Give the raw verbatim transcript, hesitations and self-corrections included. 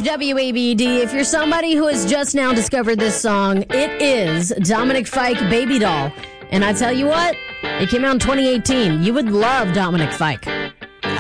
W A B D. If you're somebody who has just now discovered this song, it is Dominic Fike, Baby Doll. And I tell you what, it came out in twenty eighteen. You would love Dominic Fike.